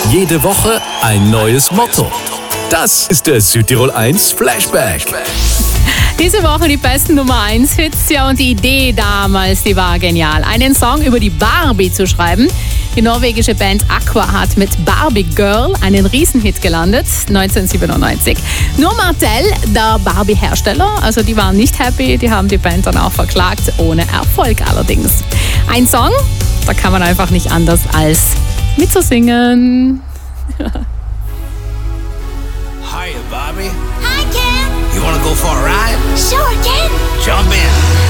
Jede Woche ein neues Motto. Das ist der Südtirol 1 Flashback. Diese Woche die besten Nummer 1 Hits. Ja, und die Idee damals, die war genial. Einen Song über die Barbie zu schreiben. Die norwegische Band Aqua hat mit Barbie Girl einen Riesenhit gelandet, 1997. Nur Mattel, der Barbie-Hersteller, also die waren nicht happy, die haben die Band dann auch verklagt, ohne Erfolg allerdings. Ein Song, da kann man einfach nicht anders als mitzusingen. Hiya, Bobby. Hi, Ken. You wanna go for a ride? Sure, Ken. Jump in.